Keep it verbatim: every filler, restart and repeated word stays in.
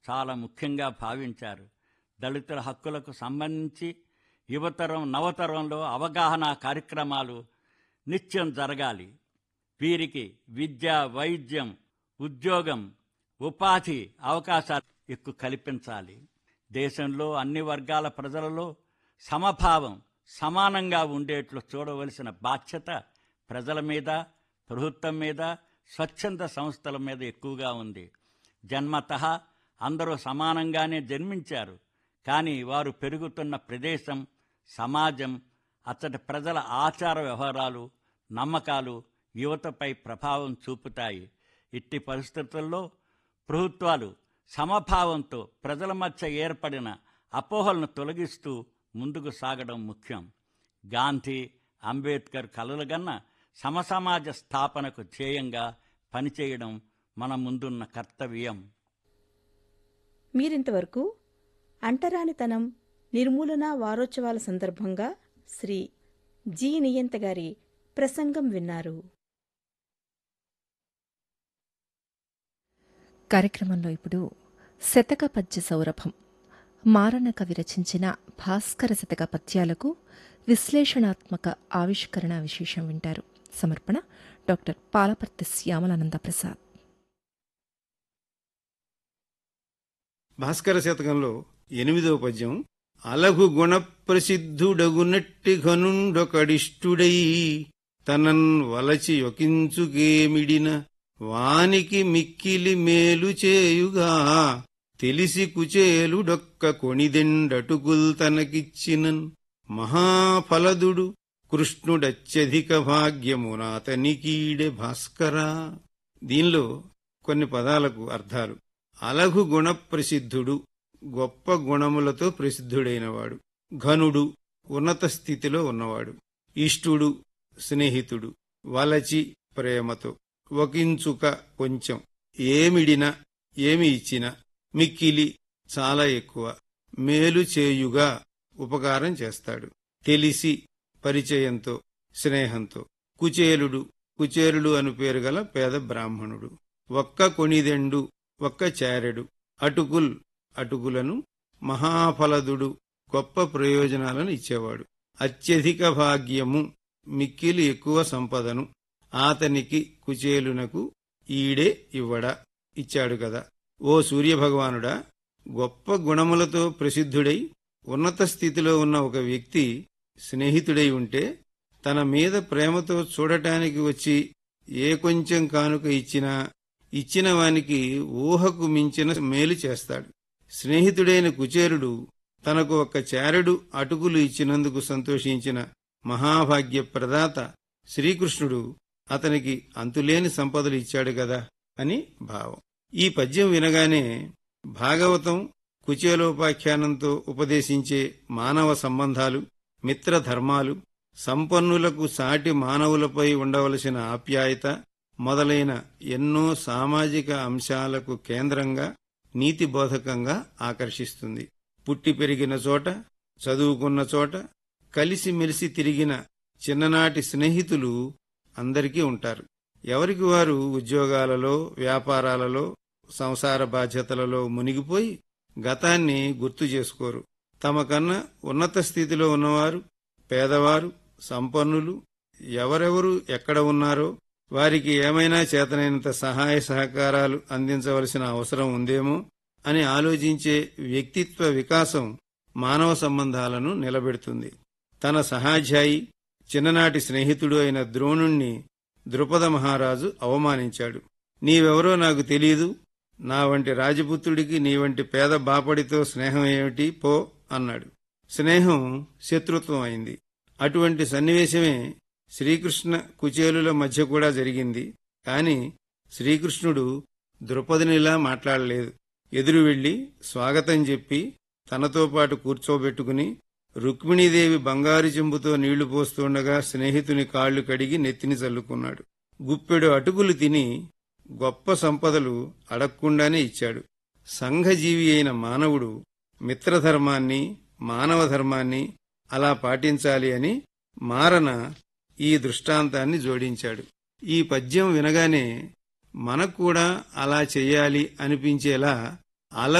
చాలా ముఖ్యంగా భావించారు. దళితుల హక్కులకు సంబంధించి యువతరం నవతరంలో అవగాహన కార్యక్రమాలు నిత్యం జరగాలి. వీరికి విద్య, వైద్యం, ఉద్యోగం, ఉపాధి అవకాశాలు ఎక్కువ కల్పించాలి. దేశంలో అన్ని వర్గాల ప్రజలలో సమభావం సమానంగా ఉండేట్లు చూడవలసిన బాధ్యత ప్రజల మీద, ప్రభుత్వం మీద, స్వచ్ఛంద సంస్థల మీద ఎక్కువగా ఉంది. జన్మతః అందరూ సమానంగానే జన్మించారు. కానీ వారు పెరుగుతున్న ప్రదేశం, సమాజం, అచ్చటి ప్రజల ఆచార వ్యవహారాలు, నమ్మకాలు యువతపై ప్రభావం చూపుతాయి. ఇట్టి పరిస్థితుల్లో ప్రభుత్వాలు సమభావంతో ప్రజల మధ్య ఏర్పడిన అపోహలను తొలగిస్తూ ముందుకు సాగడం ముఖ్యం. గాంధీ, అంబేద్కర్ కలలుగన్న సమసమాజ స్థాపనకు ధ్యేయంగా పనిచేయడం మన ముందున్న కర్తవ్యం. మీరింతవరకు అంటరానితనం నిర్మూలన వారోత్సవాల సందర్భంగా శ్రీ జి నియంత గారి ప్రసంగం విన్నారు. కార్యక్రమంలో ఇప్పుడు శతక పద్య సౌరభం, మారణ కవి రచించిన భాస్కర శతక పద్యాలకు విశ్లేషణాత్మక ఆవిష్కరణ విశేషం వింటారు. సమర్పణ డాక్టర్ పాలపర్తి శ్యామలానంద ప్రసాద్. భాస్కర శతకంలో ఎనిమిదవ పద్యం. అలగు గుణ ప్రసిద్ధుడగునట్టి ఘనుండొకడిష్టుడై తనన్ వలచి యొకించుకేమిడిన వానికి మిక్కిలి మేలు చేయుగా తెలిసి కుచేలుడొక్క కొణిదెండటుకుల్ తనకిచ్చినన్ మహాఫలదుడు కృష్ణుడత్యధిక భాగ్యమునాతనికీడె భాస్కరా. దీనిలో కొన్ని పదాలకు అర్థాలు. అలగు గుణ ప్రసిద్ధుడు, గొప్ప గుణములతో ప్రసిద్ధుడైనవాడు. ఘనుడు, ఉన్నత స్థితిలో ఉన్నవాడు. ఇష్టుడు, స్నేహితుడు. వలచి, ప్రేమతో. ఒకించుక, కొంచెం. ఏమిడిన, ఏమి ఇచ్చిన. మిక్కిలి, చాలా ఎక్కువ. మేలు చేయుగా, ఉపకారం చేస్తాడు. తెలిసి, పరిచయంతో, స్నేహంతో. కుచేలుడు, కుచేలుడు అను పేరు గల పేద బ్రాహ్మణుడు. ఒక్క కొణిదెండు, ఒక్క చారెడు. అటుకుల్, అటుకులను. మహాఫలదుడు, గొప్ప ప్రయోజనాలను ఇచ్చేవాడు. అత్యధిక భాగ్యము, మిక్కిలి ఎక్కువ సంపదను. ఆతనికి, కుచేలునకు ఈడే ఇవ్వడా, ఇచ్చాడు కదా. ఓ సూర్యభగవానుడా, గొప్ప గుణములతో ప్రసిద్ధుడై ఉన్నత స్థితిలో ఉన్న ఒక వ్యక్తి స్నేహితుడై ఉంటే తన మీద ప్రేమతో చూడటానికి వచ్చి ఏ కొంచెం కానుక ఇచ్చినా ఇచ్చిన వానికి ఊహకు మించిన మేలు చేస్తాడు. స్నేహితుడైన కుచేలుడు తనకు ఒక చారెడు అటుకులు ఇచ్చినందుకు సంతోషించిన మహాభాగ్య ప్రదాత శ్రీకృష్ణుడు అతనికి అంతులేని సంపదలు ఇచ్చాడు గదా అని భావం. ఈ పద్యం వినగానే భాగవతం కుచేలోపాఖ్యానంతో ఉపదేశించే మానవ సంబంధాలు, మిత్రధర్మాలు, సంపన్నులకు సాటి మానవులపై ఉండవలసిన ఆప్యాయత మొదలైన ఎన్నో సామాజిక అంశాలకు కేంద్రంగా, నీతి బోధకంగా ఆకర్షిస్తుంది. పుట్టి పెరిగిన చోట, చదువుకున్న చోట, కలిసిమెలిసి తిరిగిన చిన్ననాటి స్నేహితులు అందరికీ ఉంటారు. ఎవరికి వారు ఉద్యోగాలలో, వ్యాపారాలలో, సంసార బాధ్యతలలో మునిగిపోయి గతాన్ని గుర్తు చేసుకోరు. తమకన్నా ఉన్నత స్థితిలో ఉన్నవారు, పేదవారు, సంపన్నులు ఎవరెవరు ఎక్కడ ఉన్నారో వారికి ఏమైనా చేతనైనంత సహాయ సహకారాలు అందించవలసిన అవసరం ఉందేమో అని ఆలోచించే వ్యక్తిత్వ వికాసం మానవ సంబంధాలను నిలబెడుతుంది. తన సహాధ్యాయి, చిన్ననాటి స్నేహితుడు అయిన ద్రోణుణ్ణి ద్రుపద మహారాజు అవమానించాడు. నీవెవరో నాకు తెలీదు, నా వంటి రాజపుత్రుడికి నీ వంటి పేద బాపడితో స్నేహం ఏమిటి పో అన్నాడు. స్నేహం శత్రుత్వం అయింది. అటువంటి సన్నివేశమే శ్రీకృష్ణ కుచేలుల మధ్య కూడా జరిగింది. కాని శ్రీకృష్ణుడు ద్రుపదునిలా మాట్లాడలేదు. ఎదురు వెళ్లి స్వాగతం చెప్పి తనతో పాటు కూర్చోబెట్టుకుని రుక్మిణీదేవి బంగారు చెంబుతో నీళ్లు పోస్తుండగా స్నేహితుని కాళ్లు కడిగి నెత్తిని చల్లుకున్నాడు. గుప్పెడు అటుకులు తిని గొప్ప సంపదలు అడక్కుండానే ఇచ్చాడు. సంఘజీవి అయిన మానవుడు మిత్రధర్మాన్ని, మానవ ధర్మాన్ని అలా పాటించాలి అని మారన ఈ దృష్టాంతాన్ని జోడించాడు. ఈ పద్యం వినగానే మనకు కూడా అలా చెయ్యాలి అనిపించేలా అల